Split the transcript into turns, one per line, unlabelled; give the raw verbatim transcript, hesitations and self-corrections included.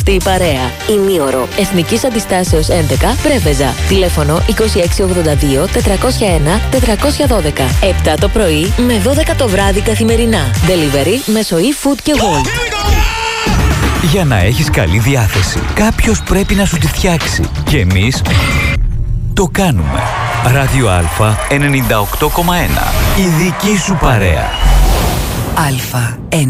Στη παρέα, ημίωρο, Εθνικής Αντιστάσεως έντεκα, Πρέβεζα. Τηλέφωνο είκοσι έξι ογδόντα δύο τετρακόσια ένα τετρακόσια δώδεκα. επτά το πρωί με δώδεκα το βράδυ καθημερινά. Delivery μέσω eFood και Wolt.
Για να έχεις καλή διάθεση, κάποιος πρέπει να σου τη φτιάξει. Και εμείς το κάνουμε. Ράδιο Α ενενήντα οκτώ κόμμα ένα. Η δική σου παρέα.
Α.